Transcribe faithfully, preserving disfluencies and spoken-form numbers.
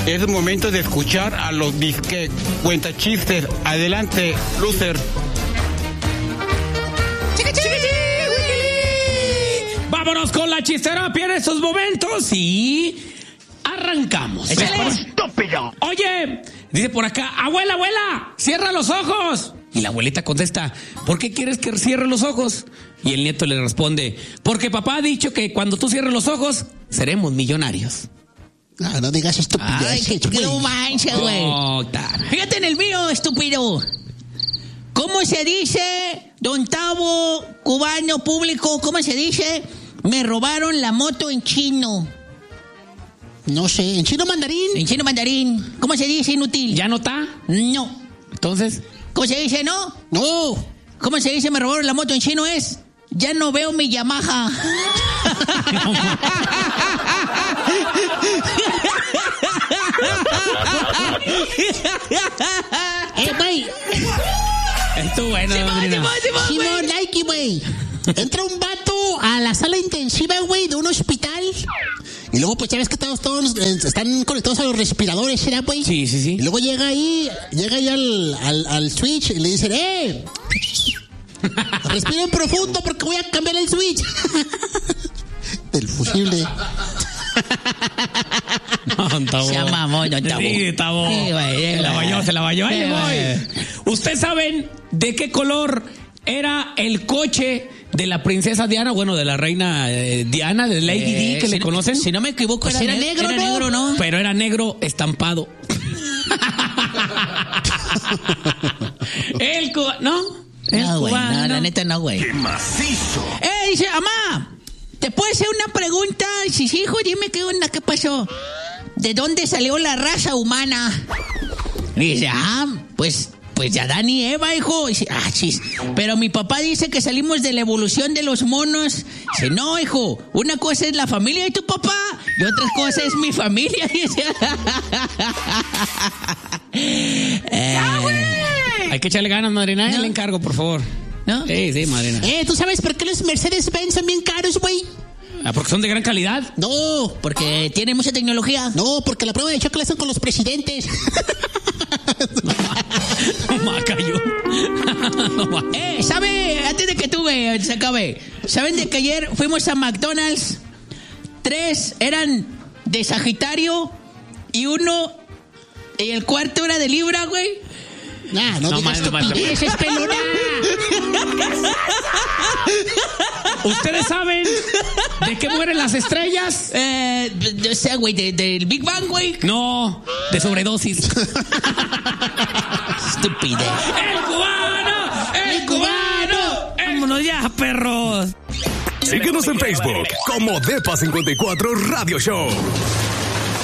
Es momento de escuchar a los disque cuentachistes. Adelante, loser. Vámonos con la chisterapia en estos momentos y arrancamos. ¡Estúpido! Oye, dice por acá, abuela, abuela, cierra los ojos. Y la abuelita contesta, ¿por qué quieres que cierre los ojos? Y el nieto le responde, porque papá ha dicho que cuando tú cierres los ojos, seremos millonarios. No, no digas estupidez. Ay, qué, qué no manches, güey. Oh, Fíjate en el mío, estúpido. ¿Cómo se dice, don Tavo, cubano público, cómo se dice? Me robaron la moto en chino. No sé, ¿en chino mandarín? En chino mandarín. ¿Cómo se dice, inútil? ¿Ya no está? No. Entonces, ¿cómo se dice, no? No. ¿Cómo se dice me robaron la moto en chino es? Ya no veo mi Yamaha. Eh, güey. esto bueno, Simón, madrina. Simón, Simón, Simón, güey. Nike, güey. Entra un vato a la sala intensiva, güey, de un hospital. Y luego, pues, ya ves que todos, todos eh, están conectados a los respiradores, ¿será, güey? Sí, sí, sí. Y luego llega ahí, llega ahí al, al, al switch y le dicen, ¡eh! Respiren profundo porque voy a cambiar el switch. Del fusible. No, Tavo. Se mamó, don Tavo. Sí, Tavo. Sí, güey, se la bañó, se la bañó. Ahí Sí, le voy. güey. ¿Ustedes saben de qué color era el coche de la princesa Diana? Bueno, de la reina eh, Diana, de Lady Eh, Di, que si le no- conocen. Si no me equivoco, Pues era, era ne- negro, era ¿no? negro, ¿no? Pero era negro estampado. el cubano, ¿no? El No, güey, cubano. no, la neta no, güey. ¡Qué macizo! Eh, dice, mamá, ¿te puedo hacer una pregunta? Sí, sí, hijo, dime qué onda, qué pasó. ¿De dónde salió la raza humana? Y dice, ah, pues, pues de Adán y Eva, hijo. Y dice, ah, chis. Pero mi papá dice que salimos de la evolución de los monos. Dice, no, hijo, una cosa es la familia de tu papá y otra cosa es mi familia. Dice, eh, Hay que echarle ganas, madrina. No. Le encargo, por favor. ¿No? Sí, sí, madrina. Eh, ¿tú sabes por qué los Mercedes-Benz son bien caros, güey? Ah, porque son de gran calidad. No, Porque tiene mucha tecnología. no, porque la prueba de choque la hacen con los presidentes. No, ma, cayó. No, ma. Eh, ¿sabe? Antes de que tú güey, se acabe. ¿Saben de que ayer fuimos a McDonald's? Tres eran de Sagitario y uno y el cuarto era de Libra, güey. Nah, no, No, digas mal, mal, estupideces, pelona. ¿Ustedes saben de qué mueren las estrellas? Eh, de- o sea, güey, de- del Big Bang, güey. No, de sobredosis. Estúpido. ¡El cubano! ¡El cubano! ¡Vámonos ya, perros! Síguenos en Facebook como Depa cincuenta y cuatro Radio Show.